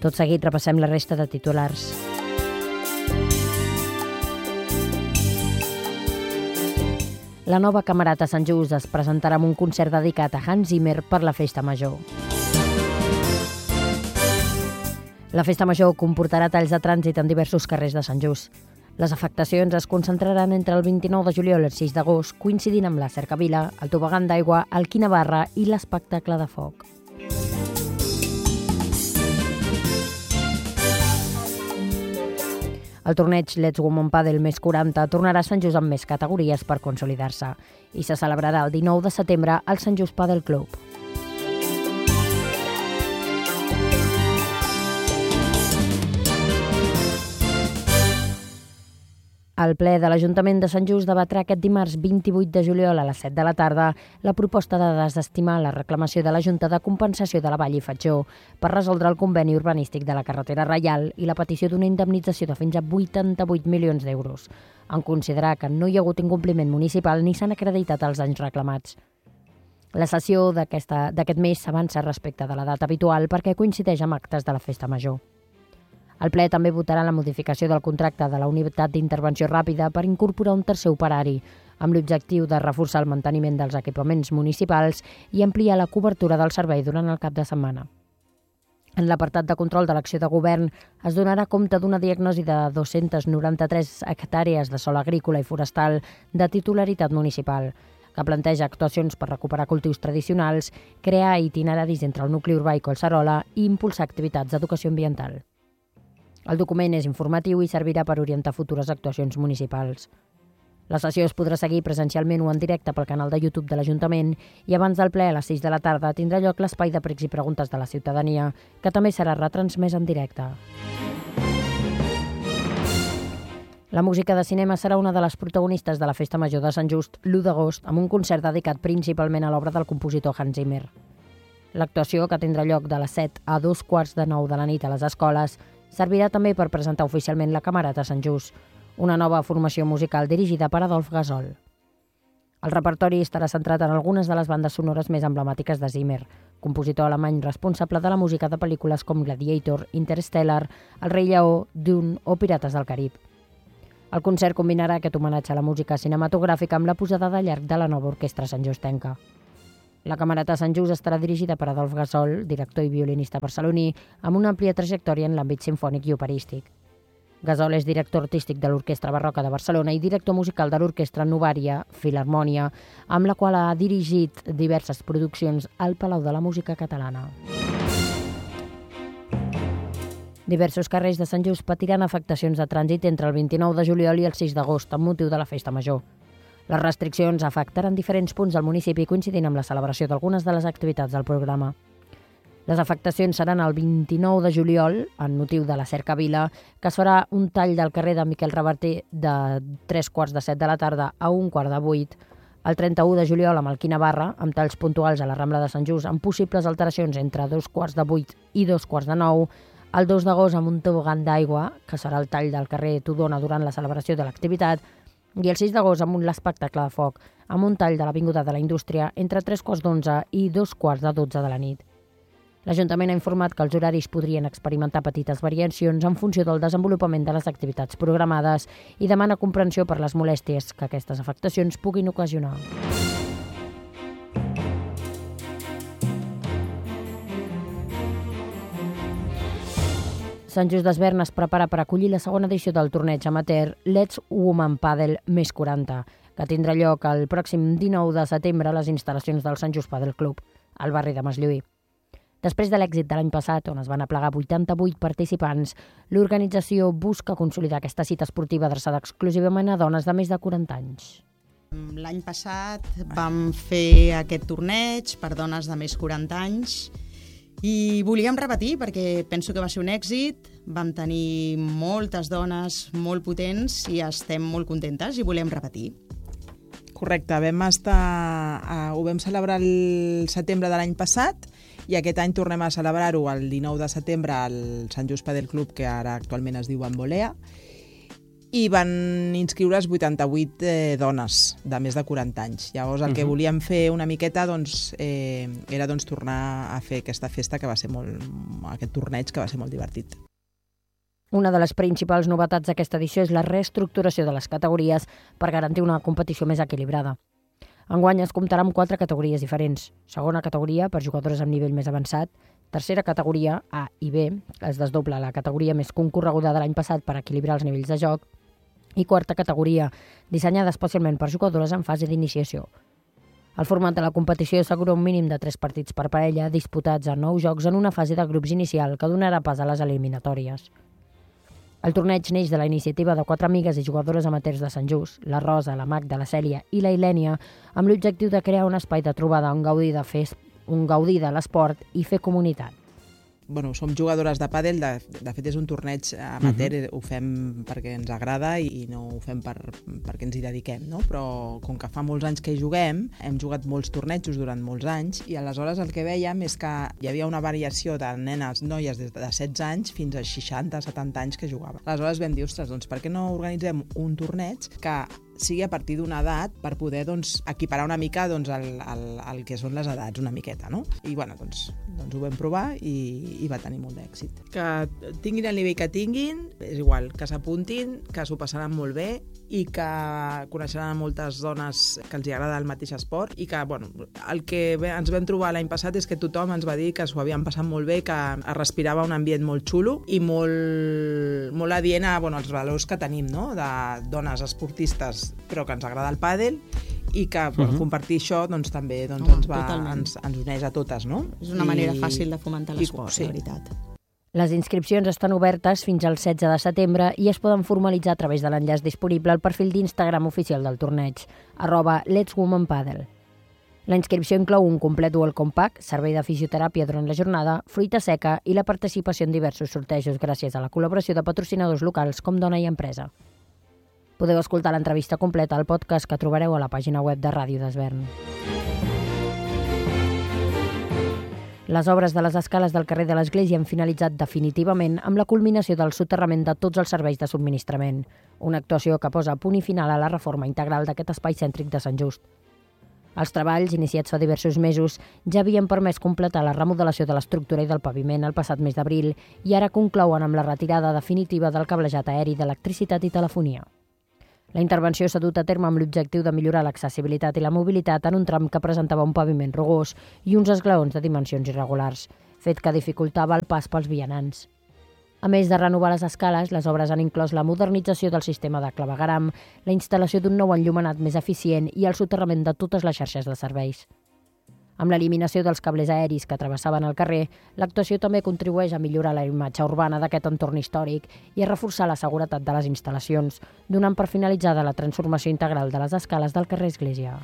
Tot seguit repassem la resta de titulars. La nova Camerata Sant Just es presentarà amb un concert dedicat a Hans Zimmer per la Festa Major. La Festa Major comportarà talls de trànsit en diversos carrers de Sant Just. Les afectacions es concentraran entre el 29 de juliol i el 6 d'agost, coincidint amb la cercavila, el tobogan d'aigua, el quinabarra i l'espectacle de foc. El torneig Let's Women Padel més 40 tornarà a Sant Just amb més categories per consolidar-se i se celebrarà el 19 de setembre al Sant Just Padel Club. El ple de l'Ajuntament de Sant Just debatrà aquest dimarts 28 de juliol a les 7 de la tarda la proposta de desestimar la reclamació de la Junta de Compensació de la Vall i Fatjó per resoldre el conveni urbanístic de la carretera Reial i la petició d'una indemnització de fins a 88 milions d'euros, en considerar que no hi ha hagut incompliment municipal ni s'han acreditat els danys reclamats. La sessió d'aquest mes s'avança respecte de la data habitual perquè coincideix amb actes de la Festa Major. El ple també votarà la modificació del contracte de la Unitat d'Intervenció Ràpida per incorporar un tercer operari, amb l'objectiu de reforçar el manteniment dels equipaments municipals i ampliar la cobertura del servei durant el cap de setmana. En l'apartat de control de l'acció de govern es donarà compte d'una diagnosi de 293 hectàrees de sòl agrícola i forestal de titularitat municipal, que planteja actuacions per recuperar cultius tradicionals, crear itineraris entre el nucli urbà i Collserola i impulsar activitats d'educació ambiental. El document és informatiu i servirà per orientar futures actuacions municipals. La sessió es podrà seguir presencialment o en directe pel canal de YouTube de l'Ajuntament i abans del ple a les 6 de la tarda tindrà lloc l'espai de pregs i preguntes de la ciutadania, que també serà retransmès en directe. La música de cinema serà una de les protagonistes de la Festa Major de Sant Just l'1 d'agost amb un concert dedicat principalment a l'obra del compositor Hans Zimmer. L'actuació, que tindrà lloc de les 7 a 8:45 de la nit a les escoles, servirà també per presentar oficialment la Camerata Sant Just, una nova formació musical dirigida per Adolf Gasol. El repertori estarà centrat en algunes de les bandes sonores més emblemàtiques de Zimmer, compositor alemany responsable de la música de pel·lícules com Gladiator, Interstellar, El rei lleó, Dune o Pirates del Carib. El concert combinarà aquest homenatge a la música cinematogràfica amb la posada de llarg de la nova orquestra santjustenca. La Camerata Sant Just estarà dirigida per Adolf Gasol, director i violinista barceloní, amb una àmplia trajectòria en l'àmbit simfònic i operístic. Gasol és director artístic de l'Orquestra Barroca de Barcelona i director musical de l'Orquestra Novària Filharmònia, amb la qual ha dirigit diverses produccions al Palau de la Música Catalana. Diversos carrers de Sant Just patiran afectacions de trànsit entre el 29 de juliol i el 6 d'agost amb motiu de la Festa Major. Les restriccions afectaran diferents punts del municipi coincidint amb la celebració d'algunes de les activitats del programa. Les afectacions seran el 29 de juliol, en motiu de la cercavila, que es farà un tall del carrer de Miquel Reverter de 3:45 de la tarda a 1:15, el 31 de juliol amb el Quinabarra, amb talls puntuals a la Rambla de Sant Just, amb possibles alteracions entre 7:15 i 9:15, el 2 d'agost amb un tobogan d'aigua, que serà el tall del carrer Tudona durant la celebració de l'activitat, i el 6 d'agost amb l'espectacle de foc, amb un tall de l'Avinguda de la Indústria entre 3:15 i 2:12 de la nit. L'Ajuntament ha informat que els horaris podrien experimentar petites variacions en funció del desenvolupament de les activitats programades i demana comprensió per les molèsties que aquestes afectacions puguin ocasionar. Sant Just d'Esvern es prepara per acollir la segona edició del torneig amateur Let's Women Padel més 40, que tindrà lloc el pròxim 19 de setembre a les instal·lacions del Sant Just Padel Club, al barri de Maslluí. Després de l'èxit de l'any passat, on es van aplegar 88 participants, l'organització busca consolidar aquesta cita esportiva adreçada exclusivament a dones de més de 40 anys. L'any passat vam fer aquest torneig per dones de més 40 anys i volíem repetir perquè penso que va ser un èxit. Vam tenir moltes dones molt potents i estem molt contentes i volem repetir. Correcte, ho vam celebrar el setembre de l'any passat i aquest any tornem a celebrar-ho el 19 de setembre al Sant Just Padel Club, que ara actualment es diu Bambolea. i van inscriure's 88 dones de més de 40 anys. Llavors el que volíem fer una miqueta era tornar a fer aquesta festa que va ser aquest torneig que va ser molt divertit. Una de les principals novetats d'aquesta edició és la reestructuració de les categories per garantir una competició més equilibrada. Enguany es comptarà amb 4 categories diferents. Segona categoria per jugadores amb nivell més avançat, tercera categoria, A i B, es desdobla la categoria més concorreguda de l'any passat per equilibrar els nivells de joc, i quarta categoria, dissenyada especialment per jugadores en fase d'iniciació. El format de la competició assegura un mínim de 3 partits per parella disputats a 9 jocs en una fase de grups inicial que donarà pas a les eliminatòries. El torneig neix de la iniciativa de 4 amigues i jugadores amateurs de Sant Just, la Rosa, la Magda, la Cèlia i la Ilènia, amb l'objectiu de crear un espai de trobada on gaudir de l'esport i fer comunitat. Som jugadores de pàdel, de fet és un torneig amateur, ho fem perquè ens agrada i no ho fem perquè ens hi dediquem, no? Però com que fa molts anys que hi juguem, hem jugat molts tornejos durant molts anys i aleshores el que vèiem és que hi havia una variació de nenes, noies des de 16 anys fins a 60-70 anys que jugaven. Aleshores vam dir, ostres, doncs per què no organitzem un torneig que sigui a partir d'una edat per poder equiparar una mica el que són les edats una miqueta, no? I doncs ho vam provar i va tenir molt d'èxit. Que tinguin el nivell que tinguin, és igual, que s'apuntin, que s'ho passaran molt bé i que coneixeran moltes dones que els agrada el mateix esport i que, el que ens vam trobar l'any passat és que tothom ens va dir que s'ho havien passat molt bé, que es respirava un ambient molt xulo i molt adient als valors que tenim, no? De dones esportistes però que ens agrada el pàdel i que compartir això també ens uneix a totes, no? És una manera fàcil de fomentar l'esport, la veritat. Les inscripcions estan obertes fins al 16 de setembre i es poden formalitzar a través de l'enllaç disponible al perfil d'Instagram oficial del torneig, @letswomenpadel. La inscripció inclou un complet welcome pack, servei de fisioteràpia durant la jornada, fruita seca i la participació en diversos sortejos gràcies a la col·laboració de patrocinadors locals com Dona i Empresa. Podeu escoltar l'entrevista completa al podcast que trobareu a la pàgina web de Ràdio d'Esvern. Les obres de les escales del carrer de l'Església han finalitzat definitivament amb la culminació del soterrament de tots els serveis de subministrament, una actuació que posa punt i final a la reforma integral d'aquest espai cèntric de Sant Just. Els treballs, iniciats fa diversos mesos, ja havien permès completar la remodelació de l'estructura i del paviment el passat mes d'abril i ara conclouen amb la retirada definitiva del cablejat aeri d'electricitat i telefonia. La intervenció s'ha dut a terme amb l'objectiu de millorar l'accessibilitat i la mobilitat en un tram que presentava un paviment rugós i uns esglaons de dimensions irregulars, fet que dificultava el pas pels vianants. A més de renovar les escales, les obres han inclòs la modernització del sistema de clavegueram, la instal·lació d'un nou enllumenat més eficient i el soterrament de totes les xarxes de serveis. Amb l'eliminació dels cables aeris que travessaven el carrer, l'actuació també contribueix a millorar la imatge urbana d'aquest entorn històric i a reforçar la seguretat de les instal·lacions, donant per finalitzada la transformació integral de les escales del carrer Església.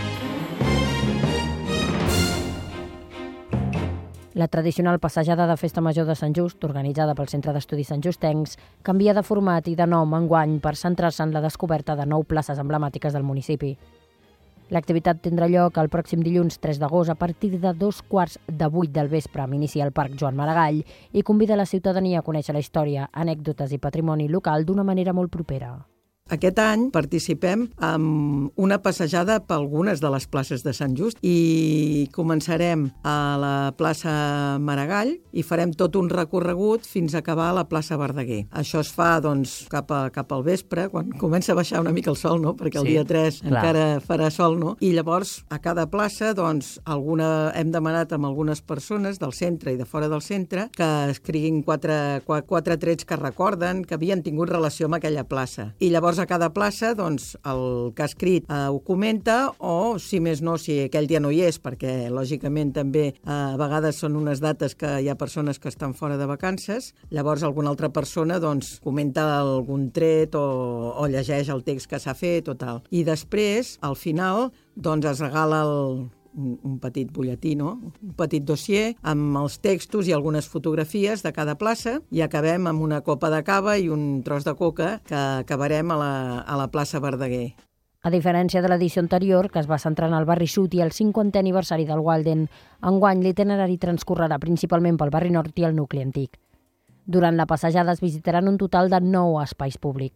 La tradicional passejada de Festa Major de Sant Just, organitzada pel Centre d'Estudis Sant Justencs, canvia de format i de nom enguany per centrar-se en la descoberta de 9 places emblemàtiques del municipi. L'activitat tindrà lloc el pròxim dilluns 3 d'agost a partir de 7:15 del vespre amb inici al Parc Joan Maragall i convida la ciutadania a conèixer la història, anècdotes i patrimoni local d'una manera molt propera. Aquest any participem amb una passejada per algunes de les places de Sant Just i començarem a la plaça Maragall i farem tot un recorregut fins a acabar a la plaça Verdaguer. Això es fa cap al vespre, quan comença a baixar una mica el sol, no? Perquè el dia 3 encara farà sol, no? I llavors a cada plaça hem demanat amb algunes persones del centre i de fora del centre que escriguin quatre trets que recorden que havien tingut relació amb aquella plaça. I llavors a cada plaça, el que ha escrit ho comenta o, si més no, si aquell dia no hi és, perquè lògicament també a vegades són unes dates que hi ha persones que estan fora de vacances, llavors alguna altra persona comenta algun tret o llegeix el text que s'ha fet o tal. I després, al final, es regala un petit butlletí, no? Un petit dossier amb els textos i algunes fotografies de cada plaça i acabem amb una copa de cava i un tros de coca que acabarem a la plaça Verdaguer. A diferència de l'edició anterior, que es va centrar en el barri sud i el 50è aniversari del Walden, enguany l'itinerari transcorrerà principalment pel barri nord i el nucli antic. Durant la passejada es visitaran un total de 9 espais públics.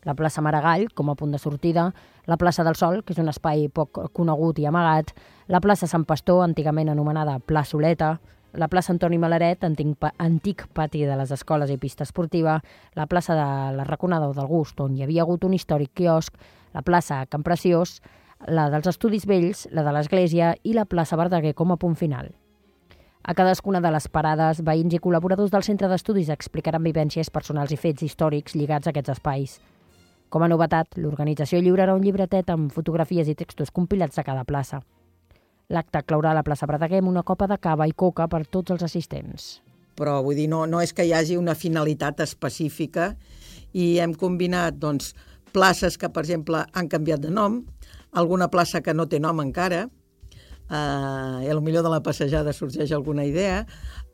la plaça Maragall, com a punt de sortida, la plaça del Sol, que és un espai poc conegut i amagat, la plaça Sant Pastor, antigament anomenada Plaçoleta, la plaça Antoni Malaret, antic pati de les escoles i pista esportiva, la plaça de la Raconada o del Gust, on hi havia hagut un històric quiosc, la plaça Can Preciós, la dels Estudis Vells, la de l'Església i la plaça Verdaguer com a punt final. A cadascuna de les parades, veïns i col·laboradors del Centre d'Estudis explicaran vivències personals i fets històrics lligats a aquests espais. Com a novetat, l'organització lliurarà un llibretet amb fotografies i textos compilats de cada plaça. L'acte clourà a la plaça Verdaguer amb una copa de cava i coca per tots els assistents. Però vull dir, no és que hi hagi una finalitat específica i hem combinat places que, per exemple, han canviat de nom, alguna plaça que no té nom encara, i a lo millor de la passejada sorgeix alguna idea,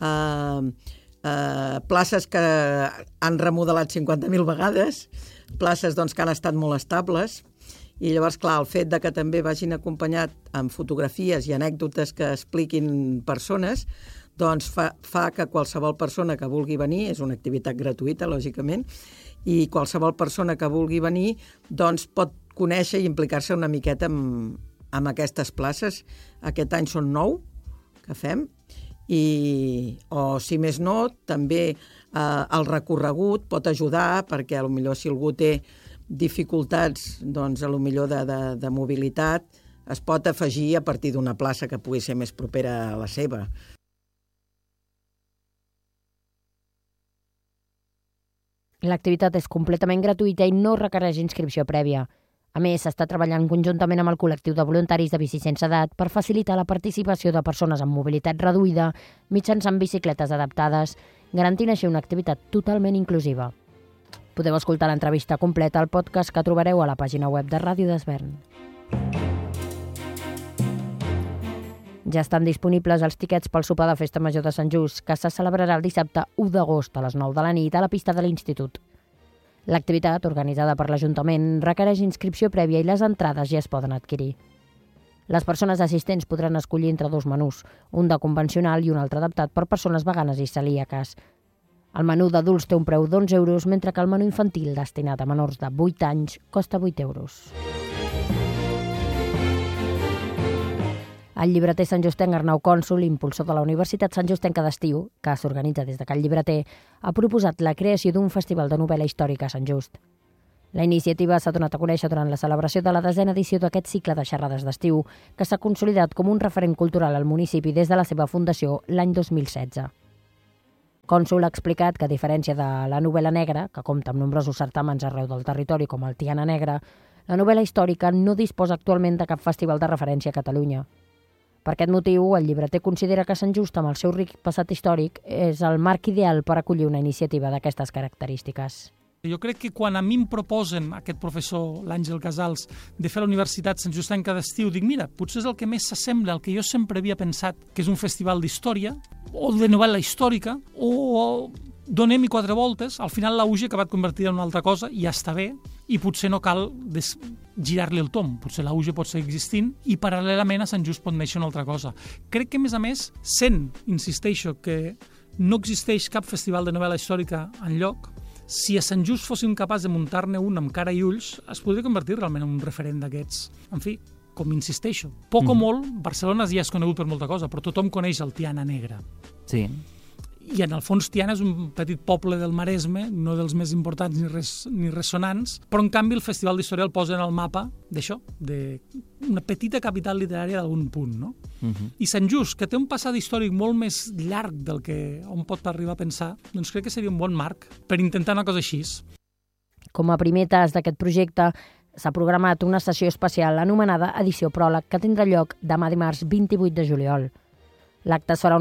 places que han remodelat 50.000 vegades, places que han estat molt estables, i llavors, clar, el fet de que també vagin acompanyat amb fotografies i anècdotes que expliquin persones, fa que qualsevol persona que vulgui venir, és una activitat gratuïta, lògicament, i qualsevol persona que vulgui venir pot conèixer i implicar-se una miqueta amb aquestes places. Aquest any són 9 que fem, o si més no, també el recorregut pot ajudar perquè potser si algú té dificultats potser de mobilitat es pot afegir a partir d'una plaça que pugui ser més propera a la seva. L'activitat és completament gratuïta i no requereix inscripció prèvia. A més, s'està treballant conjuntament amb el col·lectiu de voluntaris de Bici Sense Edat per facilitar la participació de persones amb mobilitat reduïda mitjançant bicicletes adaptades, garantint així una activitat totalment inclusiva. Podeu escoltar l'entrevista completa al podcast que trobareu a la pàgina web de Ràdio d'Esvern. Ja estan disponibles els tiquets pel sopar de Festa Major de Sant Just, que se celebrarà el dissabte 1 d'agost a les 9 de la nit a la pista de l'Institut. L'activitat, organitzada per l'Ajuntament, requereix inscripció prèvia i les entrades ja es poden adquirir. Les persones assistents podran escollir entre 2 menús, un de convencional i un altre adaptat per persones veganes i celíaques. El menú d'adults té un preu d'11 euros, mentre que el menú infantil, destinat a menors de 8 anys, costa 8 euros. El llibreter santjustenc Arnau Cònsol, impulsor de la Universitat Santjustenca d'Estiu, que s'organitza des de Can Llibreter, ha proposat la creació d'un festival de novel·la històrica a Sant Just. La iniciativa s'ha donat a conèixer durant la celebració de la 10ª edició d'aquest cicle de xerrades d'estiu, que s'ha consolidat com un referent cultural al municipi des de la seva fundació l'any 2016. Cònsol ha explicat que, a diferència de la novel·la negra, que compta amb nombrosos certàmens arreu del territori com el Tiana Negra, la novel·la històrica no disposa actualment de cap festival de referència a Catalunya. Per aquest motiu, el llibreter considera que Sant Just, amb el seu ric passat històric, és el marc ideal per acollir una iniciativa d'aquestes característiques. Jo crec que quan a mi em proposen aquest professor, l'Àngel Casals, de fer a la Universitat Santjustenca d'Estiu, dic, mira, potser és el que més s'assembla al que jo sempre havia pensat, que és un festival d'història, o de novel·la històrica, o donem-hi 4 voltes, al final l'auge ha acabat convertida en una altra cosa, i ja està bé, i potser no cal girar-li el tom, potser l'auge pot seguir existint, i paral·lelament a Sant Just pot néixer una altra cosa. Crec que, a més, insisteixo, que no existeix cap festival de novel·la històrica enlloc, si a Sant Just fóssim capaços de muntar-ne un amb cara i ulls, es podria convertir realment en un referent d'aquests. En fi, com insisteixo, poc o molt, Barcelona ja és conegut per molta cosa, però tothom coneix el Tiana Negra. Sí. I en el fons Tiana és un petit poble del Maresme, no dels més importants ni ressonants, però en canvi el Festival d'Història el posa en el mapa d'això, d'una petita capital literària d'algun punt, no? I Sant Just, que té un passat històric molt més llarg del que hom pot arribar a pensar, doncs crec que seria un bon marc per intentar una cosa així. Com a primer tas d'aquest projecte, s'ha programat una sessió especial anomenada Edició Pròleg, que tindrà lloc demà dimarts 28 de juliol. L'acte es farà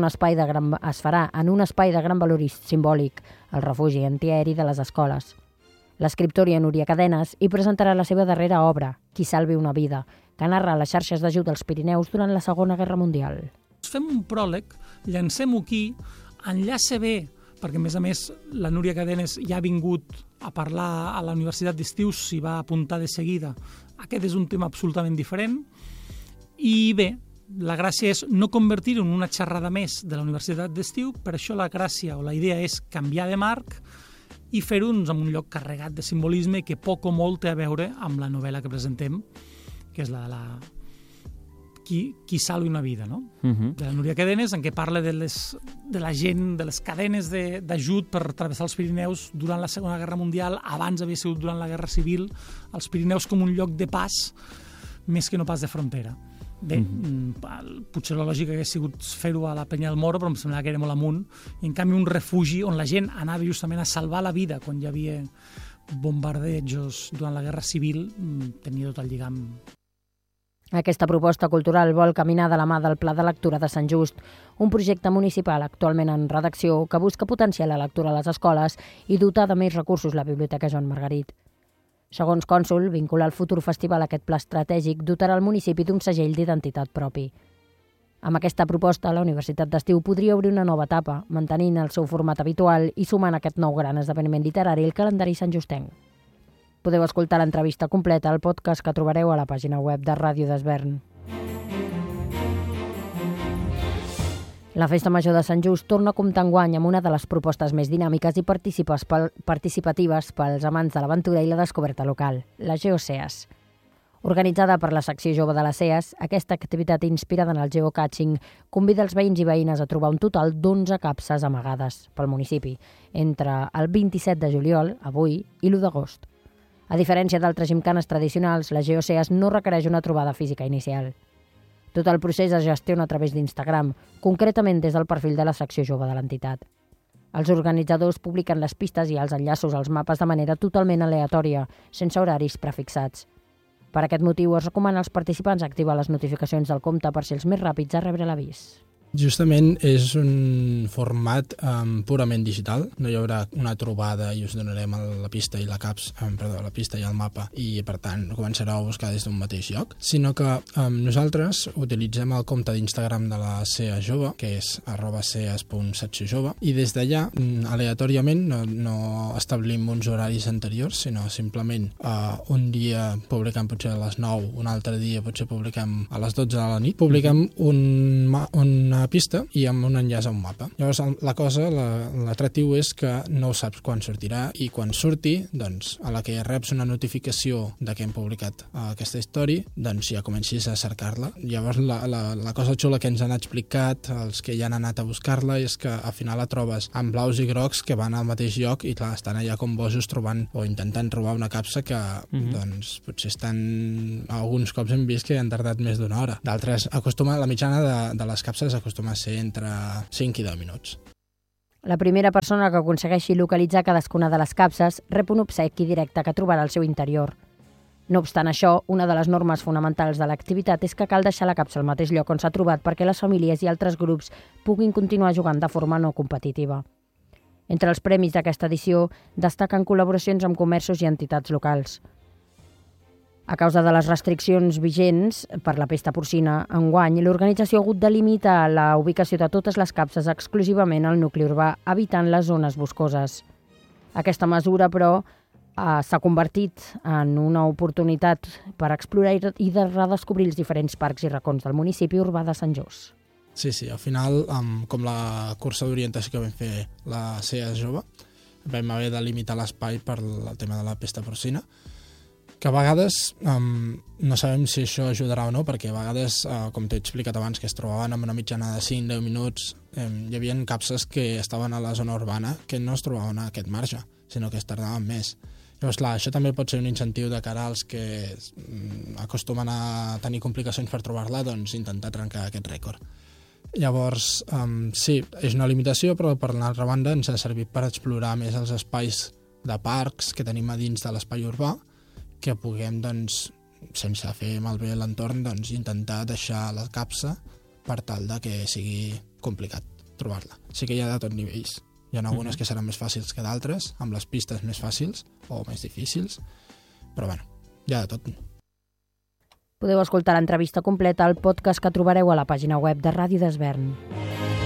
en un espai de gran valor simbòlic, el refugi antiaeri de les escoles. L'escriptora Núria Cadenes hi presentarà la seva darrera obra, Qui salvi una vida, que narra les xarxes d'ajut als Pirineus durant la Segona Guerra Mundial. Fem un pròleg, llancem-ho aquí, enllaça bé, perquè a més la Núria Cadenes ja ha vingut a parlar a la Universitat d'Estiu, s'hi va apuntar de seguida. Aquest és un tema absolutament diferent i bé, la gràcia és no convertir-ho en una xerrada més de la Universitat d'Estiu, per això la gràcia o la idea és canviar de marc i fer-ho amb un lloc carregat de simbolisme que poc o molt té a veure amb la novel·la que presentem, que és la de Qui salvi una vida, no? De la Núria Cadenes, en què parla de la gent, de les cadenes d'ajut per travessar els Pirineus durant la Segona Guerra Mundial, abans havia sigut durant la Guerra Civil, els Pirineus com un lloc de pas, més que no pas de frontera. Bé, potser la lògica hagués sigut fer-ho a la Penya del Moro, però em semblava que era molt amunt, i en canvi un refugi on la gent anava justament a salvar la vida quan hi havia bombardejos durant la Guerra Civil, tenia tot el lligam. Aquesta proposta cultural vol caminar de la mà del Pla de Lectura de Sant Just, un projecte municipal actualment en redacció que busca potenciar la lectura a les escoles i dotar de més recursos la Biblioteca Joan Margarit. Segons Cònsol, vincular el futur festival a aquest pla estratègic dotarà el municipi d'un segell d'identitat propi. Amb aquesta proposta, la Universitat d'Estiu podria obrir una nova etapa, mantenint el seu format habitual i sumant aquest nou gran esdeveniment literari al calendari santjustenc. Podeu escoltar l'entrevista completa al podcast que trobareu a la pàgina web de Ràdio d'Esvern. La Festa Major de Sant Just torna a comptar enguany amb una de les propostes més dinàmiques i participatives pels amants de l'aventura i la descoberta local, la GeoCeas. Organitzada per la secció jove de la CEAS, aquesta activitat inspirada en el geocaching convida els veïns i veïnes a trobar un total d'11 capses amagades pel municipi entre el 27 de juliol, avui, i l'1 d'agost. A diferència d'altres gimcanes tradicionals, la GeoCeas no requereix una trobada física inicial. Tot el procés es gestiona a través d'Instagram, concretament des del perfil de la secció jove de l'entitat. Els organitzadors publiquen les pistes i els enllaços als mapes de manera totalment aleatòria, sense horaris prefixats. Per aquest motiu, es recomana als participants activar les notificacions del compte per ser els més ràpids a rebre l'avís. Justament és un format purament digital, no hi haurà una trobada i us donarem la pista i la pista i el mapa i per tant començareu a buscar des d'un mateix lloc, sinó que nosaltres utilitzem el compte d'Instagram de la CEA Jove, que és @ceas.secciojove, i des d'allà aleatòriament no establim uns horaris anteriors, sinó simplement un dia publiquem potser a les 9, un altre dia potser publiquem a les 12 de la nit, publiquem una pista i amb un enllaç a un mapa. Llavors l'atractiu és que no saps quan sortirà i quan surti, doncs a la que reps una notificació de que hem publicat aquesta història, doncs ja comencis a cercar-la. Llavors la cosa xula que ens han explicat els que ja han anat a buscar-la és que al final la trobes amb blaus i grocs que van al mateix lloc i clar, estan allà com bojos trobant o intentant trobar una capsa que doncs potser alguns cops hem vist que han tardat més d'una hora. D'altres, la mitjana de les capses acostuma a ser entre 5 i 10 minuts. La primera persona que aconsegueixi localitzar cadascuna de les capses rep un obsequi directe que trobarà al seu interior. No obstant això, una de les normes fonamentals de l'activitat és que cal deixar la capsa al mateix lloc on s'ha trobat perquè les famílies i altres grups puguin continuar jugant de forma no competitiva. Entre els premis d'aquesta edició destaquen col·laboracions amb comerços i entitats locals. A causa de les restriccions vigents per la pesta porcina enguany, l'organització ha hagut de limitar la ubicació de totes les capses exclusivament al nucli urbà, evitant les zones boscoses. Aquesta mesura, però, s'ha convertit en una oportunitat per explorar i de redescobrir els diferents parcs i racons del municipi urbà de Sant Just. Sí, al final, com la cursa d'orientació que vam fer la CEA Jove, vam haver de limitar l'espai per el tema de la pesta porcina, que a vegades no sabem si això ajudarà o no, perquè a vegades, com t'he explicat abans, que es trobaven amb una mitjana de 5-10 minuts, hi havia capses que estaven a la zona urbana que no es trobaven a aquest marge, sinó que es tardaven més. Llavors, clar, això també pot ser un incentiu de cara als que acostumen a tenir complicacions per trobar-la, doncs intentar trencar aquest rècord. Llavors, sí, és una limitació, però per l'altra banda ens ha servit per explorar més els espais de parcs que tenim a dins de l'espai urbà, que puguem, doncs, sense fer malbé l'entorn, doncs, intentar deixar la capsa per tal de que sigui complicat trobar-la. Sí que hi ha de tots nivells. Hi ha algunes que seran més fàcils que d'altres, amb les pistes més fàcils o més difícils, però bueno, hi ha de tot. Podeu escoltar l'entrevista completa al podcast que trobareu a la pàgina web de Ràdio d'Esvern.